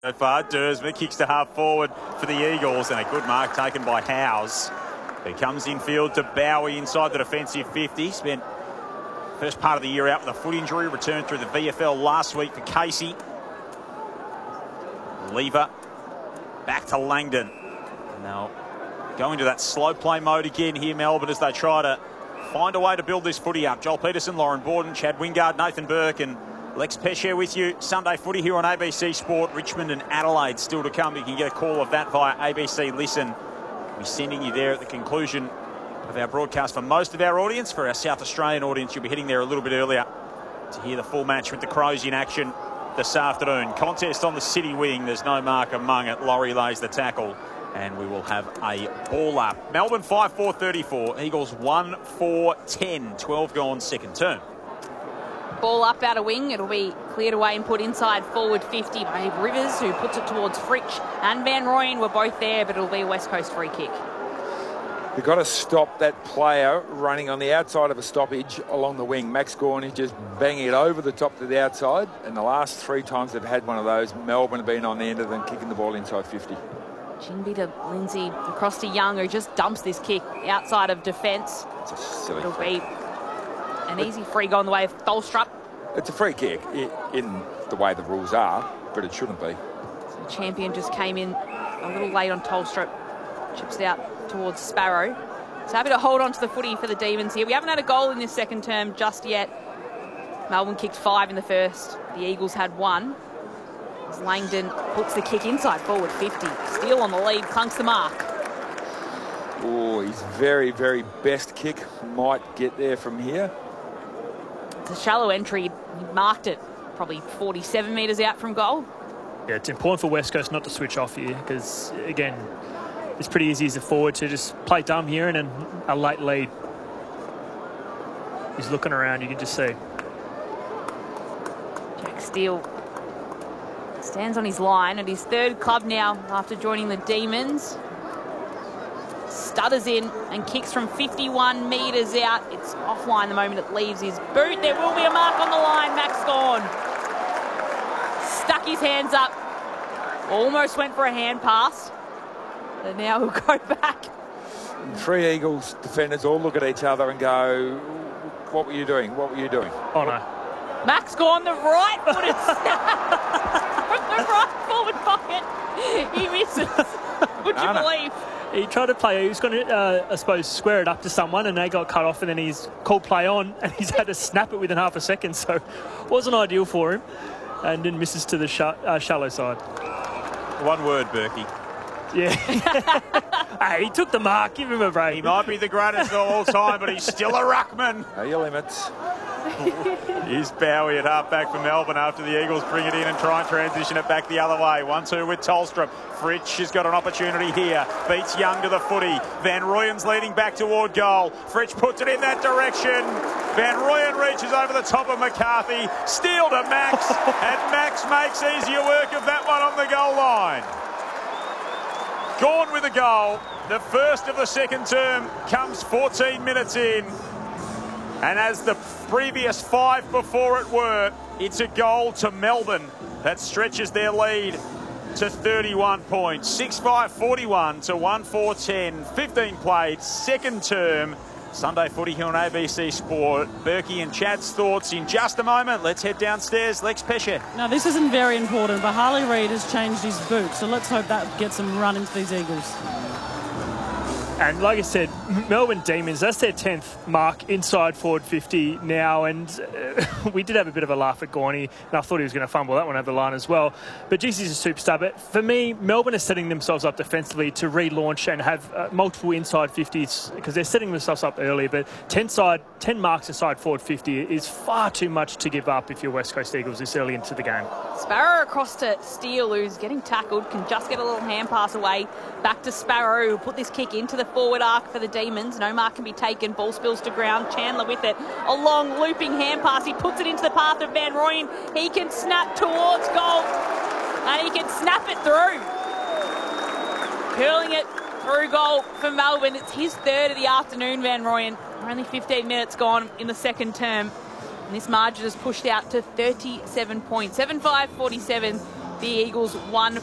So far, Dersma kicks to half forward for the Eagles, and a good mark taken by Howes. He comes infield to Bowie inside the defensive 50. Spent first part of the year out with a foot injury, returned through the VFL last week for Casey. Lever back to Langdon. Now going to that slow play mode again here, Melbourne, as they try to find a way to build this footy up. Joel Peterson, Lauren Borden, Chad Wingard, Nathan Burke and Lex Pesce with you. Sunday footy here on ABC Sport. Richmond and Adelaide still to come. You can get a call of that via ABC Listen. We'll be sending you there at the conclusion of our broadcast for most of our audience. For our South Australian audience, you'll be heading there a little bit earlier to hear the full match with the Crows in action this afternoon. Contest on the City wing. There's no mark among it. Laurie lays the tackle and we will have a ball up. Melbourne 5-4-34. Eagles 1-4-10. 12 gone second term. Ball up out of wing. It'll be cleared away and put inside forward 50 by Rivers, who puts it towards Fritsch and Van Rooyen were both there, but it'll be a West Coast free kick. You've got to stop that player running on the outside of a stoppage along the wing. Max Gawn is just banging it over the top to the outside, and the last 3 times they've had one of those, Melbourne have been on the end of them, kicking the ball inside 50. Shinby to Lindsay, across to Young, who just dumps this kick outside of defence. It's a silly It'll free. be an easy free going the way of Tholstrup. It's a free kick in the way the rules are, but it shouldn't be. So the champion just came in a little late on Tholstrup. Chips out towards Sparrow. So happy to hold on to the footy for the Demons here. We haven't had a goal in this second term just yet. Melbourne kicked 5 in the first. The Eagles had 1. As Langdon puts the kick inside forward 50. Steele on the lead, clunks the mark. Oh, his very, very best kick might get there from here. It's a shallow entry. He marked it probably 47 metres out from goal. Yeah, it's important for West Coast not to switch off here because, again, it's pretty easy as a forward to just play dumb here and then a late lead. He's looking around, you can just see. Jack Steele stands on his line at his 3rd club now after joining the Demons. Stutters in and kicks from 51 metres out. It's offline the moment it leaves his boot. There will be a mark on the line. Max Gawn stuck his hands up. Almost went for a hand pass. And now he'll go back. 3 Eagles defenders all look at each other and go, what were you doing? What were you doing? Oh, no. Max Gawn, the right-footed snap from the right forward pocket. He misses. Would you believe? He tried to play, he was going to, I suppose, square it up to someone and they got cut off and then he's called play on and he's had to snap it within half a second, so wasn't ideal for him and then misses to the shallow side. One word, Berkey. Yeah. Hey, he took the mark, give him a break. He might be the greatest of all time, but he's still a ruckman. Know your limits. Here's Bowie at half-back for Melbourne after the Eagles bring it in and try and transition it back the other way. 1-2 with Tolstrup. Fritsch has got an opportunity here. Beats Young to the footy. Van Rooyen's leading back toward goal. Fritsch puts it in that direction. Van Rooyen reaches over the top of McCarthy. Steele to Max. And Max makes easier work of that one on the goal line. Gawn with a goal. The first of the second term comes 14 minutes in. And as the previous 5 before it were, it's a goal to Melbourne that stretches their lead to 31 points. 6-5-41 to 1-4-10. 15 played, second term. Sunday footy here on ABC Sport. Berkey and Chad's thoughts in just a moment. Let's head downstairs. Lex Pesce. Now, this isn't very important, but Harley Reid has changed his boot, so let's hope that gets some run into these Eagles. And like I said, Melbourne Demons, that's their 10th mark inside forward 50 now. And we did have a bit of a laugh at Gorney, and I thought he was going to fumble that one over the line as well. But geez, he's a superstar. But for me, Melbourne are setting themselves up defensively to relaunch and have multiple inside 50s because they're setting themselves up early. But 10 marks inside forward 50 is far too much to give up if you're West Coast Eagles this early into the game. Sparrow across to Steele, who's getting tackled, can just get a little hand pass away. Back to Sparrow, who put this kick into the forward arc for the Demons. No mark can be taken. Ball spills to ground. Chandler with it. A long looping hand pass. He puts it into the path of Van Rooyen. He can snap towards goal. And he can snap it through. Curling it through goal for Melbourne. It's his 3rd of the afternoon, Van Rooyen. Only 15 minutes gone in the second term. And this margin is pushed out to 37 points. 7-5-47 The Eagles 1